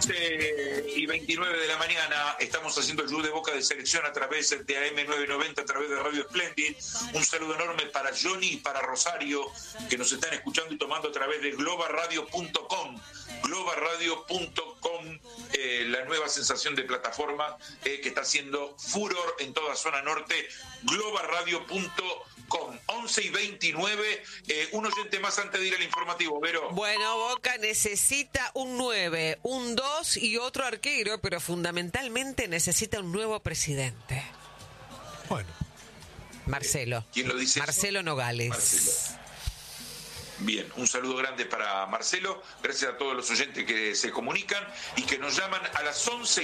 11:29 de la mañana, estamos haciendo el Club de Boca de Selección a través de AM990, a través de Radio Splendid. Un saludo enorme para Johnny y para Rosario, que nos están escuchando y tomando a través de globaradio.com. globaradio.com, la nueva sensación de plataforma que está haciendo furor en toda zona norte, globaradio.com. 11:29, un oyente más antes de ir al informativo, Vero. Bueno, Boca necesita un 9, un 2 y otro arquero, pero fundamentalmente necesita un nuevo presidente. Bueno. Marcelo. ¿Quién lo dice? Marcelo Nogales. Marcelo. Bien, un saludo grande para Marcelo. Gracias a todos los oyentes que se comunican y que nos llaman a las 11:29.